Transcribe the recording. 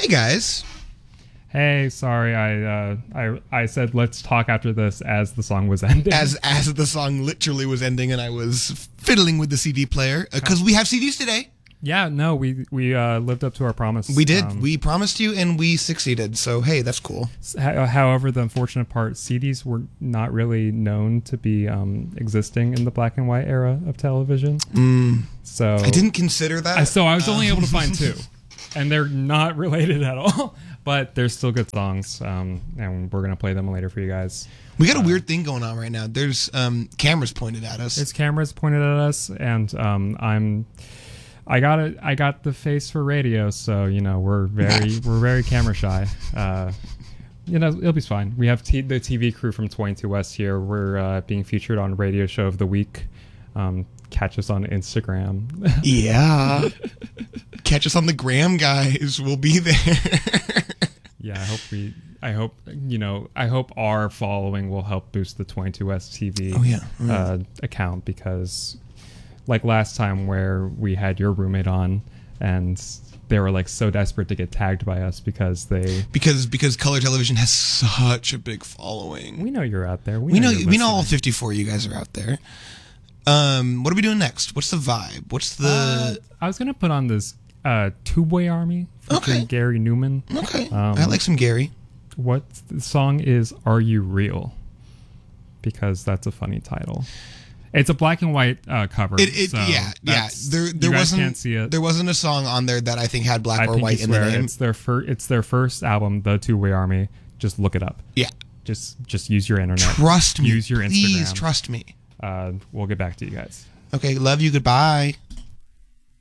Hey guys. Hey, sorry, I said let's talk after this as the song was ending. As the song literally was ending, and I was fiddling with the CD player because we have CDs today. Yeah, no, we lived up to our promise. We did. We promised you, and we succeeded. So hey, that's cool. However, the unfortunate part, CDs were not really known to be existing in the black and white era of television. So I didn't consider that. So I was only able to find two, and they're not related at all. But they're still good songs, and we're gonna play them later for you guys. We got a weird thing going on right now. There's cameras pointed at us. There's cameras pointed at us, and I got the face for radio, so you know we're very camera shy. You know, it'll be fine. We have the TV crew from 22 West here. We're being featured on Radio Show of the Week. Catch us on Instagram. Yeah. Catch us on the gram, guys. We'll be there. Yeah, I hope our following will help boost the 22S TV account, because like last time where we had your roommate on and they were like so desperate to get tagged by us because Color Television has such a big following. We know you're out there. We know all 54 of you guys are out there. What are we doing next? What's the vibe? What's the... I was going to put on this Two-Way Army featuring Gary Newman. Okay. I like some Gary. What the song is Are You Real? Because that's a funny title. It's a black and white cover. There wasn't, can't see it. There wasn't a song on there that I think had black or white in the name. It's their first album, The Two-Way Army. Just look it up. Yeah. Just use your internet. Trust me. Use your Instagram. Please trust me. We'll get back to you guys. Okay, love you. Goodbye.